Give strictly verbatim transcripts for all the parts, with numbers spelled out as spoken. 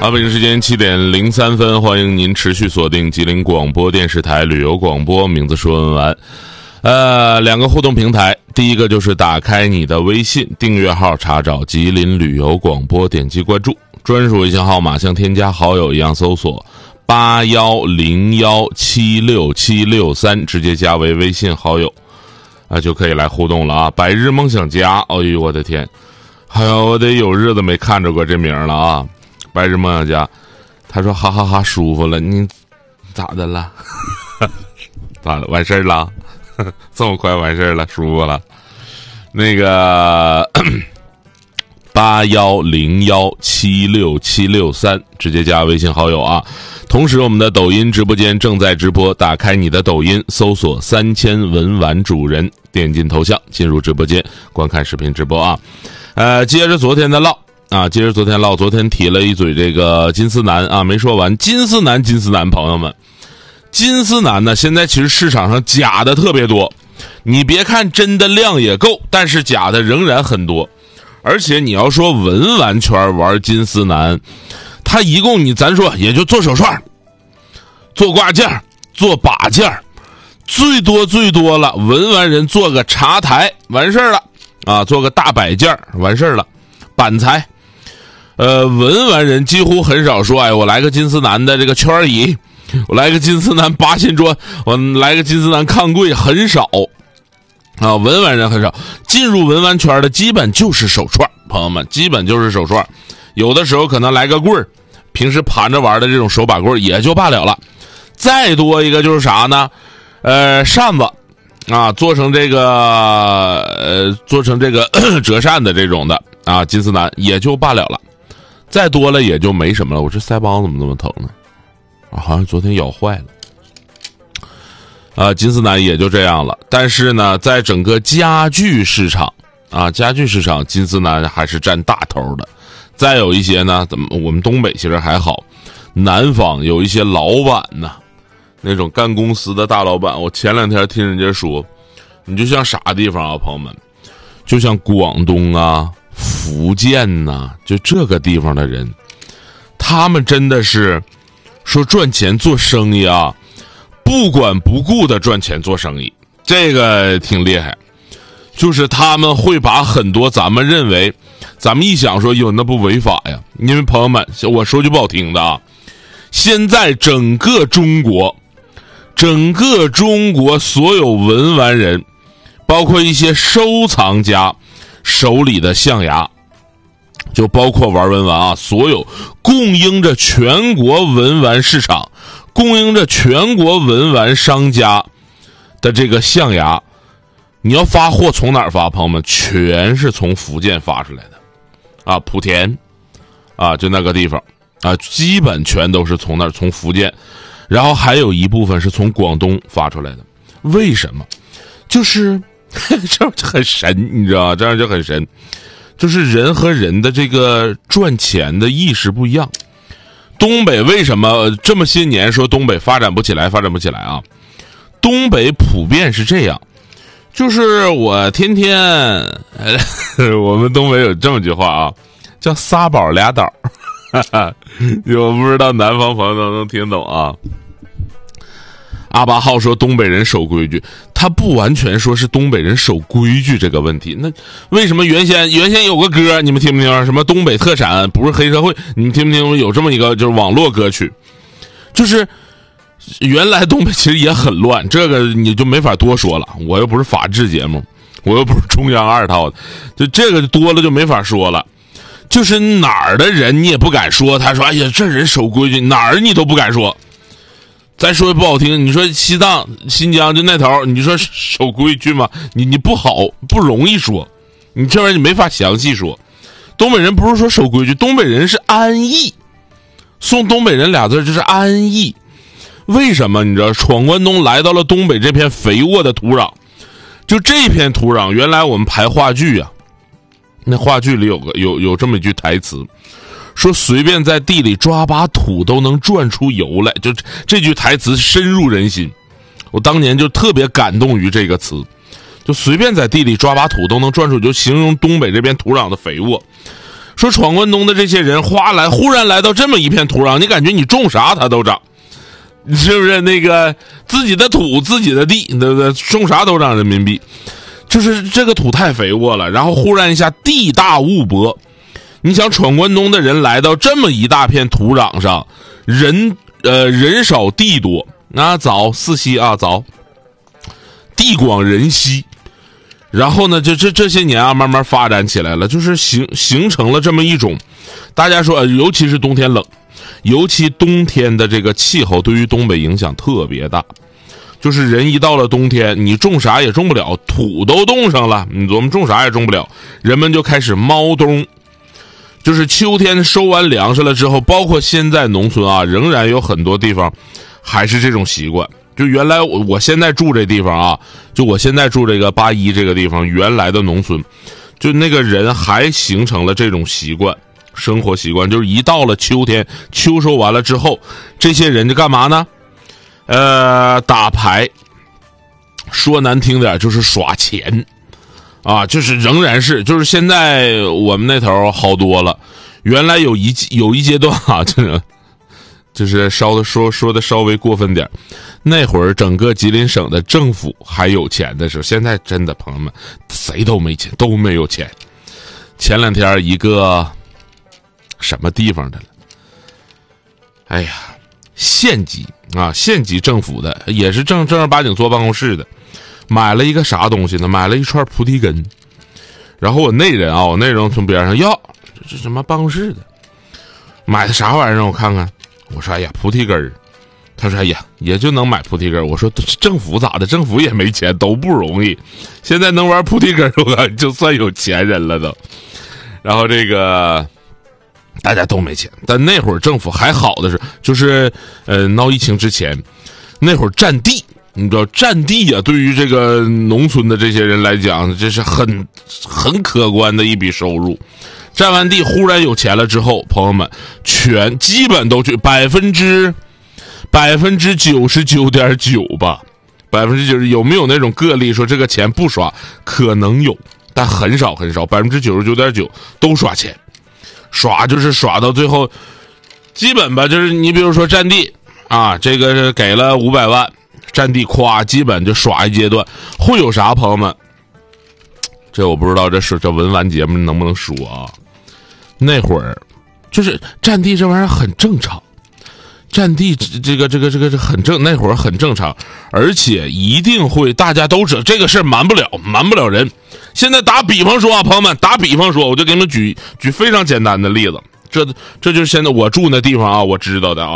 好，北京时间七点零三分，欢迎您持续锁定吉林广播电视台旅游广播，名字说文玩。呃，两个互动平台，第一个就是打开你的微信订阅号，查找吉林旅游广播，点击关注，专属微信号码像添加好友一样搜索八幺零幺七六七六三，直接加为微信好友，啊，就可以来互动了啊！百日梦想家，哎呦我的天，哎呦我得有日子没看着过这名了啊！白日梦想家，他说哈哈哈舒服了，你咋的了？咋了？完事儿了？这么快完事儿了？舒服了？那个八幺零幺七六七六三，直接加微信好友啊！同时，我们的抖音直播间正在直播，打开你的抖音，搜索三千文玩主人，点进头像，进入直播间观看视频直播啊！呃，接着昨天的唠。啊，接着昨天唠，昨天提了一嘴这个金丝楠啊，没说完。金丝楠，金丝楠，朋友们，金丝楠呢，现在其实市场上假的特别多。你别看真的量也够，但是假的仍然很多。而且你要说文玩圈玩金丝楠，它一共你咱说也就做手串、做挂件、做把件，最多最多了，文玩人做个茶台完事儿了啊，做个大摆件完事儿了，板材。呃，文玩人几乎很少说，哎，我来个金丝楠的这个圈椅，我来个金丝楠八仙桌，我来个金丝楠炕柜，很少啊。文玩人很少进入文玩圈的，基本就是手串，朋友们，基本就是手串。有的时候可能来个棍儿，平时盘着玩的这种手把棍也就罢了了。再多一个就是啥呢？呃，扇子啊，做成这个呃，做成这个折扇的这种的啊，金丝楠也就罢了了。再多了也就没什么了。我这腮帮怎么那么疼呢？啊，好像昨天咬坏了。啊，金丝楠也就这样了。但是呢，在整个家具市场啊，家具市场金丝楠还是占大头的。再有一些呢，怎么我们东北其实还好，南方有一些老板呢，那种干公司的大老板，我前两天听人家说，你就像啥地方啊，朋友们，就像广东啊。福建呐、啊，就这个地方的人，他们真的是说赚钱做生意啊，不管不顾的赚钱做生意，这个挺厉害。就是他们会把很多咱们认为，咱们一想说哟，那不违法呀？因为朋友们，我说句不好听的啊，现在整个中国，整个中国所有文玩人，包括一些收藏家。手里的象牙，就包括玩文玩啊，所有供应着全国文玩市场、供应着全国文玩商家的这个象牙，你要发货从哪儿发？朋友们，全是从福建发出来的，啊，莆田，啊，就那个地方，啊，基本全都是从那儿从福建，然后还有一部分是从广东发出来的。为什么？就是。这样就很神，你知道吗？这样就很神，就是人和人的这个赚钱的意识不一样。东北为什么这么些年说东北发展不起来，发展不起来啊？东北普遍是这样，就是我天天，呃、我们东北有这么句话啊，叫仨宝俩倒，哈哈，我不知道南方朋友能不能听懂啊？阿八号说东北人守规矩，他不完全说是东北人守规矩这个问题。那为什么原先原先有个歌，你们听不听？什么东北特产不是黑社会？你们听不听？有这么一个就是网络歌曲，就是原来东北其实也很乱，这个你就没法多说了。我又不是法制节目，我又不是中央二套的，就这个多了就没法说了。就是哪儿的人你也不敢说，他说哎呀这人守规矩，哪儿你都不敢说。再说不好听，你说西藏、新疆就那头，你说守规矩吗？你你不好，不容易说，你这玩意儿你没法详细说。东北人不是说守规矩，东北人是安逸，送东北人俩字就是安逸。为什么？你知道，闯关东来到了东北这片肥沃的土壤，就这片土壤，原来我们排话剧啊，那话剧里有个有有这么一句台词。说随便在地里抓把土都能转出油来，就这句台词深入人心。我当年就特别感动于这个词，就随便在地里抓把土都能转出，就形容东北这边土壤的肥沃。 说闯关东的这些人哗来忽然来到这么一片土壤，你感觉你种啥它都长，是不是？那个自己的土自己的地，对不对？种啥都长人民币，就是这个土太肥沃了，然后忽然一下地大物博。你想闯关东的人来到这么一大片土壤上，人呃人少地多，那早四溪啊早，地广人稀。然后呢，这这这些年啊，慢慢发展起来了，就是形形成了这么一种，大家说，尤其是冬天冷，尤其冬天的这个气候对于东北影响特别大。就是人一到了冬天，你种啥也种不了，土都冻上了，你琢磨种啥也种不了，人们就开始猫冬。就是秋天收完粮食了之后，包括现在农村啊，仍然有很多地方还是这种习惯。就原来我我现在住这地方啊，就我现在住这个八一这个地方，原来的农村，就那个人还形成了这种习惯，生活习惯，就是一到了秋天，秋收完了之后，这些人就干嘛呢？呃，打牌，说难听点就是耍钱，啊，就是仍然是，就是现在我们那头好多了，原来有一有一阶段啊，这个。就是稍的说说的稍微过分点，那会儿整个吉林省的政府还有钱的时候，现在真的朋友们谁都没钱，都没有钱。前两天一个什么地方的了，哎呀，县级啊，县级政府的，也是正正儿八经坐办公室的，买了一个啥东西呢？买了一串菩提根。然后我那人啊，我那人从边上要，这是什么办公室的？买的啥玩意儿？让我看看。我说哎呀，菩提根儿。他说哎呀，也就能买菩提根儿。我说政府咋的？政府也没钱，都不容易。现在能玩菩提根儿，我就算有钱人了都。然后这个大家都没钱，但那会儿政府还好的是，就是呃闹疫情之前，那会儿占地，你知道占地啊，对于这个农村的这些人来讲，这是很很可观的一笔收入。占完地忽然有钱了之后，朋友们全基本都去百分之百分之九十九点九吧，百分之九十有没有那种个例说这个钱不刷？可能有，但很少很少，百分之九十九点九都刷钱，刷就是刷到最后，基本吧，就是你比如说占地啊，这个是给了五百万，占地夸基本就刷一阶段，会有啥朋友们？这我不知道，这是这文玩节目能不能说啊？那会儿就是占地这玩意儿很正常，占地这个这个这个这很正，那会儿很正常，而且一定会大家都知道这个事儿瞒不了，瞒不了人。现在打比方说啊，朋友们，打比方说，我就给你们举举非常简单的例子，这这就是现在我住那地方啊，我知道的啊。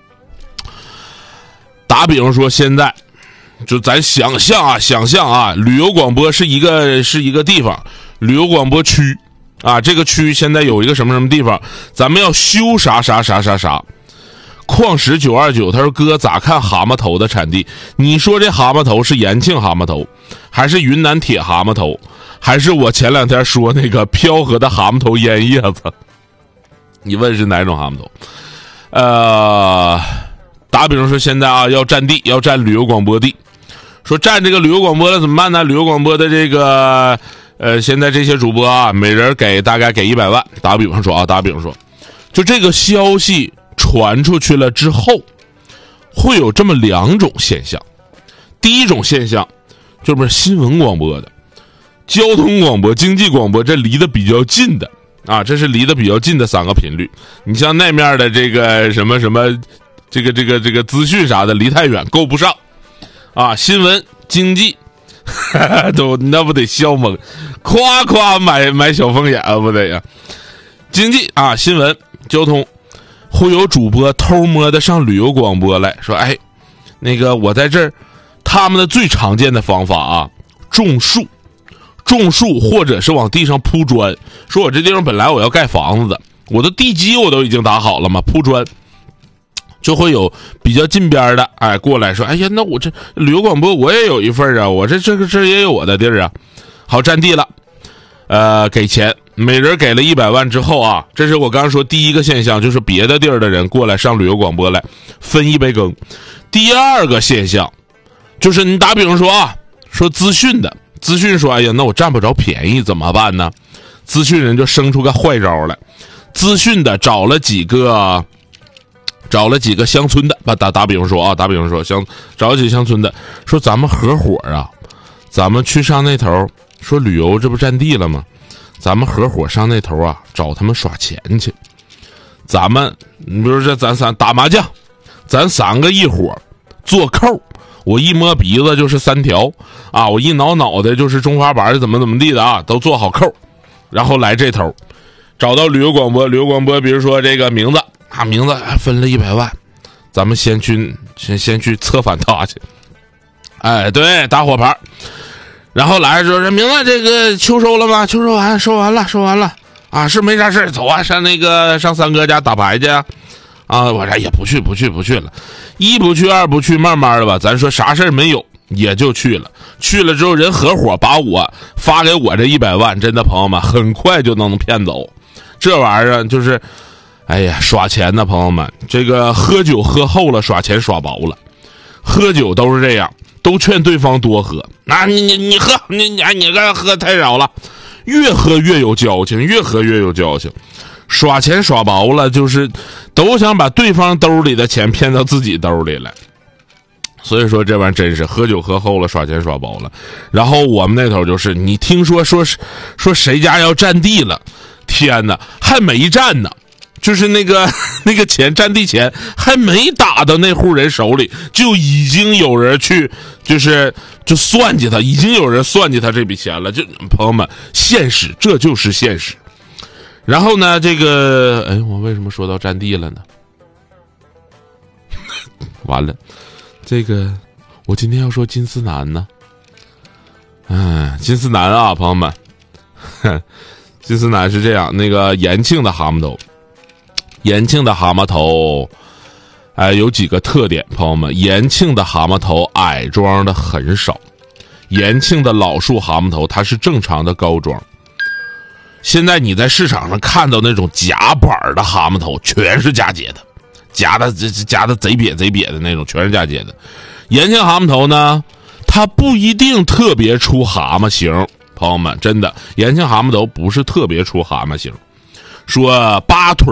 打比方说，现在。就咱想象啊，想象啊，旅游广播是一个是一个地方，旅游广播区啊，这个区现在有一个什么什么地方，咱们要修啥啥啥啥啥。矿石九二九他说哥咋看蛤蟆头的产地？你说这蛤蟆头是延庆蛤蟆头，还是云南铁蛤蟆头，还是我前两天说那个飘河的蛤蟆头烟叶子？你问是哪种蛤蟆头？呃，打比方说现在啊要占地，要占旅游广播地。说占这个旅游广播了怎么办呢？旅游广播的这个呃，现在这些主播啊，每人给大概给一百万。打比方说啊，打比方说，就这个消息传出去了之后，会有这么两种现象。第一种现象就是新闻广播的、交通广播、经济广播，这离得比较近的啊，这是离得比较近的三个频率。你像那面的这个什么什么，这个这个这个资讯啥的，离太远够不上。啊，新闻、经济，哈哈都那不得笑懵，夸夸买买小凤眼啊，不得呀？经济啊，新闻、交通，会有主播偷摸的上旅游广播来说，哎，那个我在这儿，他们的最常见的方法啊，种树，种树或者是往地上铺砖，说我这地方本来我要盖房子的，我的地基我都已经打好了嘛，铺砖。就会有比较近边的哎过来说，哎呀，那我这旅游广播我也有一份啊，我这这个这也有我的地儿啊。好，占地了，呃，给钱，每人给了一百万之后啊，这是我刚刚说第一个现象，就是别的地儿的人过来上旅游广播来分一杯羹。第二个现象就是你打比方说啊，说资讯的资讯说，哎呀，那我占不着便宜怎么办呢？ 资讯人就生出个坏招来，资讯的找了几个。找了几个乡村的，把打打比方说啊，打比方说乡找了几个乡村的，说咱们合伙啊，咱们去上那头，说旅游这不占地了吗？咱们合伙上那头啊，找他们耍钱去。咱们你比如说咱三打麻将，咱三个一伙做扣，我一摸鼻子就是三条啊，我一挠脑袋就是中华板怎么怎么地的啊，都做好扣，然后来这头，找到旅游广播，旅游广播比如说这个名字。啊，名字分了一百万，咱们先去先先去策反他去。哎，对，打火牌，然后来说这名字这个秋收了吗？秋收完，收完了，收完了啊，是没啥事，走啊，上那个上三哥家打牌去啊。啊，我这也不去，不去，不去了，一不去，二不去，慢慢的吧，咱说啥事没有，也就去了。去了之后，人合伙把我发给我这一百万，真的朋友们，很快就能骗走。这玩意儿就是。哎呀，耍钱呢，朋友们，这个喝酒喝厚了，耍钱耍薄了。喝酒都是这样，都劝对方多喝。啊，你你你喝，你你你这喝太少了，越喝越有交情，越喝越有交情。耍钱耍薄了，就是都想把对方兜里的钱骗到自己兜里来。所以说这玩意儿真是喝酒喝厚了，耍钱耍薄了。然后我们那头就是，你听说说说谁家要占地了，天哪，还没占呢。就是那个那个钱占地钱还没打到那户人手里，就已经有人去就是就算计他，已经有人算计他这笔钱了。就朋友们，现实，这就是现实。然后呢，这个哎，我为什么说到占地了呢？完了，这个我今天要说金丝楠呢。哎，金丝楠啊，朋友们，金丝楠是这样，那个延庆的蛤蟆头。延庆的蛤蟆头，哎、呃，有几个特点，朋友们。延庆的蛤蟆头矮装的很少，延庆的老树蛤蟆头它是正常的高装。现在你在市场上看到那种夹板的蛤蟆头，全是嫁接的，夹的夹的贼瘪贼瘪的那种，全是嫁接的。延庆蛤蟆头呢，它不一定特别出蛤蟆形，朋友们，真的，延庆蛤蟆头不是特别出蛤蟆形。说八腿